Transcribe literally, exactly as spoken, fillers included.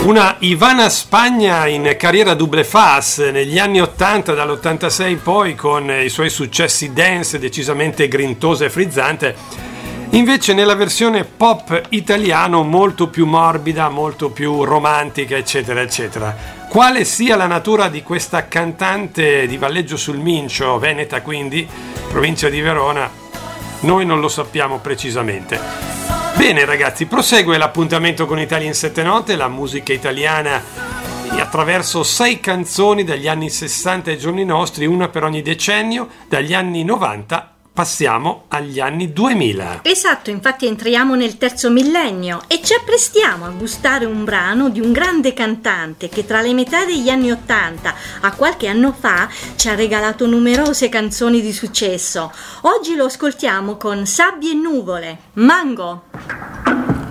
Una Ivana Spagna in carriera double face negli anni ottanta, dall'ottantasei poi, con i suoi successi dance decisamente grintosa e frizzante, invece nella versione pop italiano molto più morbida, molto più romantica, eccetera eccetera. Quale sia la natura di questa cantante di Valleggio sul Mincio, veneta quindi, provincia di Verona, noi non lo sappiamo precisamente. Bene ragazzi, prosegue l'appuntamento con Italia in sette note, la musica italiana attraverso sei canzoni dagli anni sessanta ai giorni nostri, una per ogni decennio. Dagli anni novanta passiamo agli anni duemila. Esatto, infatti entriamo nel terzo millennio e ci apprestiamo a gustare un brano di un grande cantante che tra le metà degli anni ottanta a qualche anno fa ci ha regalato numerose canzoni di successo. Oggi lo ascoltiamo con Sabbie e nuvole, Mango.